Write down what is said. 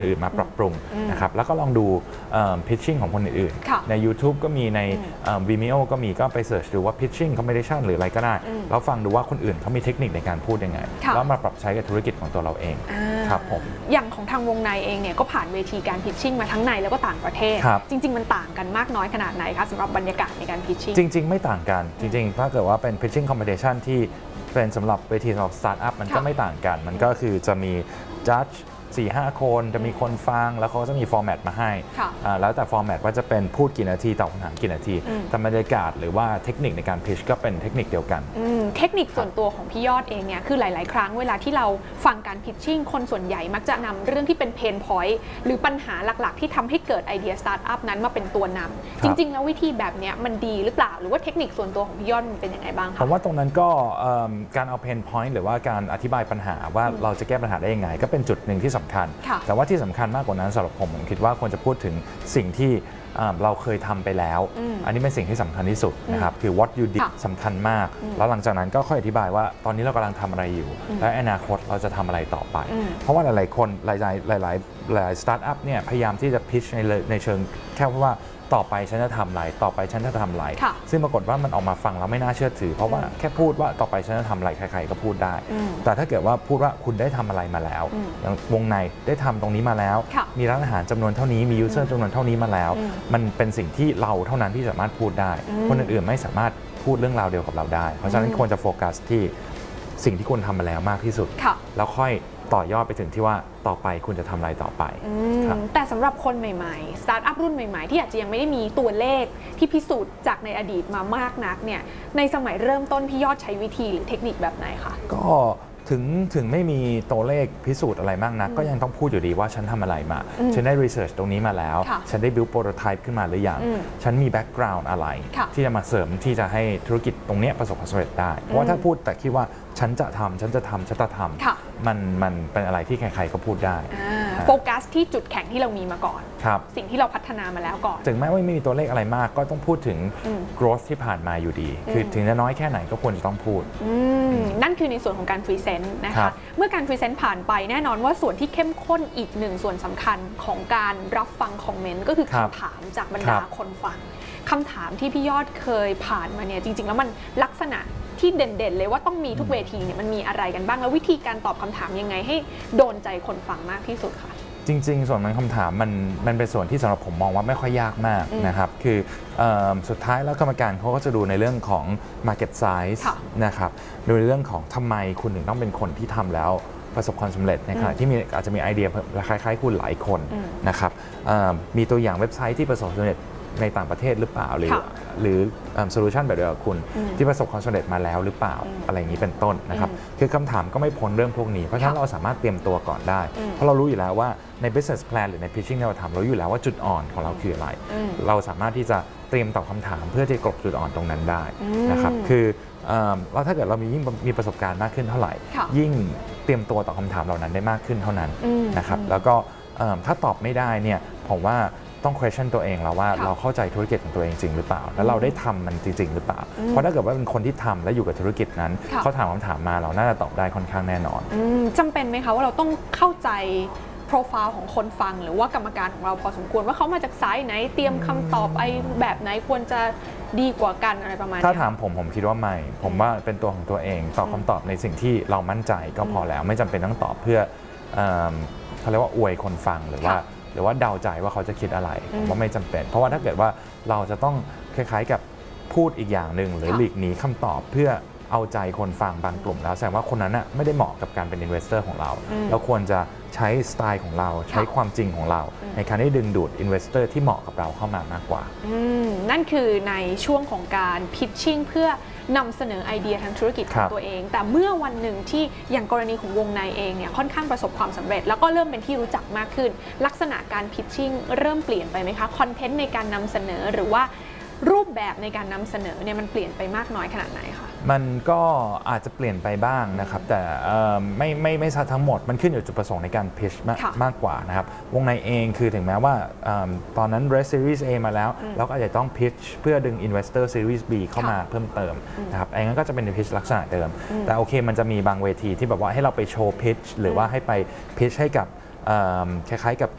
อื่นมาปรับปรุงนะครับแล้วก็ลองดูpitching ของคนอื่นๆใน YouTube ก็มีใน Vimeo ก็มีก็ไปเสิร์ชดูว่า pitching competition หรืออะไรก็ได้แล้วฟังดูว่าคนอื่นเขามีเทคนิคในการพูดยังไงแล้วมาปรับใช้กับธุรกิจของตัวเราเองครับผมอย่างของทางวงในเองเนี่ยก็ผ่านเวทีการ pitching มาทั้งในแล้วก็ต่างประเทศจริงๆมันต่างกันมากน้อยขนาดไหนคะสำหรับบรรยากาศในการ pitching จริงๆไม่ต่างกันจริงๆถ้าเกิดว่าเป็น pitching competition ที่เป็นสำหรับเวทีสำหรับ startup มันก็ไม่ต่างกันมันก็คือจะมี judge 4-5 คนจะมีคนฟังแล้วเขาจะมีฟอร์แมตมาให้แล้วแต่ฟอร์แมตว่าจะเป็นพูดกี่นาทีตอบคำถามกี่นาทีแต่บรรยากาศหรือว่าเทคนิคในการพิชก็เป็นเทคนิคเดียวกันเทคนิคส่วนตัวของพี่ยอดเองเนี่ยคือหลายๆครั้งเวลาที่เราฟังการพิชชิ่งคนส่วนใหญ่มักจะนำเรื่องที่เป็นเพนพอยต์หรือปัญหาหลักๆที่ทำให้เกิดไอเดียสตาร์ทอัพนั้นมาเป็นตัวนำจริงๆแล้ววิธีแบบนี้มันดีหรือเปล่าหรือว่าเทคนิคส่วนตัวของพี่ยอดมันเป็นยังไงบ้างคะผมว่าตรงนั้นก็การเอาเพนพอยต์หรือว่าการอธิบายปัญหาว่าเราจะแก้ปัญหาได้ยังไงก็เป็นจุดหนึ่งที่สำคัญแต่ว่าที่สำคัญมากกว่านั้นสำหรับผมคิดว่าควรจะพูดถึงสิ่งที่เราเคยทำไปแล้วอันนี้เป็นสิ่งที่สำคัญที่สุดนะครับคือ what you did สำคัญมากแล้วหลังจากนั้นก็ค่อยอธิบายว่าตอนนี้เรากำลังทำอะไรอยู่และอนาคตเราจะทำอะไรต่อไปเพราะว่าหลายๆคนหลายสตาร์ทอัพเนี่ยพยายามที่จะพิชในเชิงแค่ว่าต่อไปฉันจะทำอะไรต่อไปฉันจะทำอะไรซึ่งปรากฏว่ามันออกมาฟังแล้วไม่น่าเชื่อถือเพราะว่าแค่พูดว่าต่อไปฉันจะทำอะไรใครๆก็พูดได้แต่ถ้าเกิดว่าพูดว่าคุณได้ทำอะไรมาแล้วอย่างวงในได้ทำตรงนี้มาแล้วมีร้านอาหารจำนวนเท่านี้มียูเซอร์จำนวนเท่านี้มาแล้วมันเป็นสิ่งที่เราเท่านั้นที่สามารถพูดได้คนอื่นๆไม่สามารถพูดเรื่องราวเดียวกับเราได้เพราะฉะนั้นควรจะโฟกัสที่สิ่งที่คุณทำมาแล้วมากที่สุดแล้วค่อยต่อยอดไปถึงที่ว่าต่อไปคุณจะทำอะไรต่อไปแต่สำหรับคนใหม่ๆสตาร์ทอัพรุ่นใหม่ๆที่อาจจะยังไม่ได้มีตัวเลขที่พิสูจน์จากในอดีตมามากนักเนี่ยในสมัยเริ่มต้นพี่ยอดใช้วิธีหรือเทคนิคแบบไหนคะก็ถึงไม่มีตัวเลขพิสูจน์อะไรมากนักก็ยังต้องพูดอยู่ดีว่าฉันทำอะไรมาฉันได้รีเสิร์ชตรงนี้มาแล้วฉันได้ build prototype ขึ้นมาหรือยังฉันมี background อะไรที่จะมาเสริมที่จะให้ธุรกิจตรงนี้ประสบความสำเร็จได้เพราะว่าถ้าพูดแต่คิดว่าฉันจะทำมันเป็นอะไรที่ใครๆก็พูดได้โฟกัสที่จุดแข็งที่เรามีมาก่อนสิ่งที่เราพัฒนามาแล้วก่อนถึงแม้ว่าไม่มีตัวเลขอะไรมากก็ต้องพูดถึง growth ที่ผ่านมาอยู่ดีคือถึงจะน้อยแค่ไหนก็ควรจะต้องพูดนั่นคือในส่วนของการพรีเซนต์นะคะเมื่อการพรีเซนต์ผ่านไปแน่นอนว่าส่วนที่เข้มข้นอีกหนึ่งส่วนสำคัญของการรับฟังคอมเมนต์ก็คือคำถามจากบรรดาคนฟังคำถามที่พี่ยอดเคยผ่านมาเนี่ยจริงๆแล้วมันลักษณะที่เด่นๆเลยว่าต้องมีทุกเวทีเนี่ยมันมีอะไรกันบ้างแล้ววิธีการตอบคำถามยังไงให้โดนใจคนฟังมากที่สุดค่ะจริงๆส่วนมันคำถามมันเป็นส่วนที่สำหรับผมมองว่าไม่ค่อยยากมากนะครับคือสุดท้ายแล้วกรรมการเขาก็จะดูในเรื่องของ market size นะครับดูในเรื่องของทำไมคุณถึงต้องเป็นคนที่ทำแล้วประสบความสำเร็จนะครับที่อาจจะมีไอเดียคล้ายๆคุณหลายคนนะครับมีตัวอย่างเว็บไซต์ที่ประสบความสำเร็จในต่างประเทศหรือเปล่าหรือโซลูชันแบบเดียวกับคุณที่ประสบความสำเร็จมาแล้วหรือเปล่าอะไรอย่างนี้เป็นต้นนะครับคือคำถามก็ไม่พ้นเรื่องพวกนี้เพราะฉะนั้นเราสามารถเตรียมตัวก่อนได้เพราะเรารู้อยู่แล้วว่าใน business plan หรือใน pitching ที่เราทำเราอยู่แล้วว่าจุดอ่อนของเราคืออะไรเราสามารถที่จะเตรียมตอบคำถามเพื่อที่จะกลบจุดอ่อนตรงนั้นได้นะครับคือแล้วถ้าเกิดเรายิ่งมีประสบการณ์มากขึ้นเท่าไหร่ยิ่งเตรียมตัวตอบคำถามเหล่านั้นได้มากขึ้นเท่านั้นนะครับแล้วก็ถ้าตอบไม่ได้เนี่ยผมว่าต้อง question ตัวเองแล้วว่าเราเข้าใจธุรกิจของตัวเองจริงหรือเปล่าแล้วเราได้ทำมันจริงๆหรือเปล่าเพราะถ้าเกิดว่าเป็นคนที่ทำและอยู่กับธุรกิจนั้นเขาถามคำถามมาเราน่าจะตอบได้ค่อนข้างแน่นอนจำเป็นไหมคะว่าเราต้องเข้าใจโปรไฟล์ของคนฟังหรือว่ากรรมการของเราพอสมควรว่าเขามาจากสายไหนเตรียมคำตอบแบบไหนควรจะดีกว่ากันอะไรประมาณนี้ถ้าถามผมคิดว่าไม่ผมว่าเป็นตัวของตัวเองตอบคำตอบในสิ่งที่เรามั่นใจก็พอแล้วไม่จำเป็นต้องตอบเพื่อเขาเรียกว่าอวยคนฟังหรือว่าเดาใจว่าเขาจะคิดอะไรผมว่าไม่จำเป็นเพราะว่าถ้าเกิดว่าเราจะต้องคล้ายๆกับพูดอีกอย่างหนึ่งหรือหลีกหนีคำตอบเพื่อเอาใจคนฟังบางกลุ่มแล้วแสดงว่าคนนั้นไม่ได้เหมาะกับการเป็น investor ของเราเราควรจะใช้สไตล์ของเราใช้ความจริงของเราในการที่ดึงดูด investor ที่เหมาะกับเราเข้ามามากกว่านั่นคือในช่วงของการ pitching เพื่อนำเสนอไอเดียทางธุรกิจของตัวเองแต่เมื่อวันหนึ่งที่อย่างกรณีของวงในเองเนี่ยค่อนข้างประสบความสำเร็จแล้วก็เริ่มเป็นที่รู้จักมากขึ้นลักษณะการ pitching เริ่มเปลี่ยนไปไหมคะคอนเทนต์ในการนำเสนอหรือว่ารูปแบบในการนำเสนอเนี่ยมันเปลี่ยนไปมากน้อยขนาดไหนคะมันก็อาจจะเปลี่ยนไปบ้างนะครับแต่ไม่ชัดทั้งหมดมันขึ้นอยู่จุดประสงค์ในการ pitch มากกว่านะครับวงในเองคือถึงแม้ว่าตอนนั้น Raise Series A มาแล้วเราก็อาจจะต้อง pitch เพื่อดึง Investor Series B เข้ามาเพิ่มเติมนะครับอันนั้นก็จะเป็น pitch ลักษณะเดิมแต่โอเคมันจะมีบางเวทีที่แบบว่าให้เราไปโชว์ pitch หรือว่าให้ไป pitch ให้กับคล้ายๆกับ